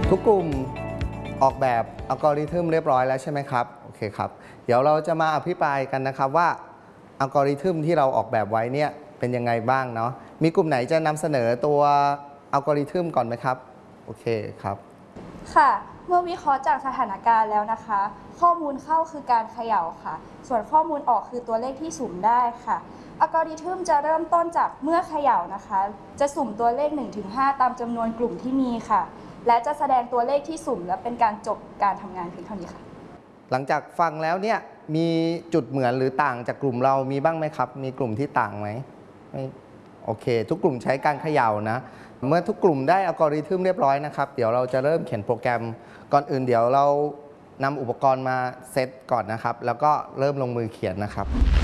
ทุกกลุ่มออกแบบอัลกอริทึมเรียบร้อยแล้วใช่ไหมครับโอเคครับเดี๋ยวเราจะมาอภิปรายกันนะครับว่าอัลกอริทึมที่เราออกแบบไว้เนี่ยเป็นยังไงบ้างเนาะมีกลุ่มไหนจะนำเสนอตัวอัลกอริทึมก่อนไหมครับโอเคครับค่ะเมื่อวิเคราะห์จากสถานการณ์แล้วนะคะข้อมูลเข้าคือการเขย่าค่ะส่วนข้อมูลออกคือตัวเลขที่สุ่มได้ค่ะอัลกอริทึมจะเริ่มต้นจากเมื่อเขย่านะคะจะสุ่มตัวเลข 1-5 ตามจำนวนกลุ่มที่มีค่ะและจะแสดงตัวเลขที่สุ่มและเป็นการจบการทำงานเพียงเท่านี้ค่ะหลังจากฟังแล้วเนี่ยมีจุดเหมือนหรือต่างจากกลุ่มเรามีบ้างไหมครับมีกลุ่มที่ต่างไหมไม่โอเคทุกกลุ่มใช้การเขย่านะเมื่อทุกกลุ่มได้อัลกอริทึมเรียบร้อยนะครับเดี๋ยวเราจะเริ่มเขียนโปรแกรมก่อนอื่นเดี๋ยวเรานำอุปกรณ์มาเซตก่อนนะครับแล้วก็เริ่มลงมือเขียนนะครับ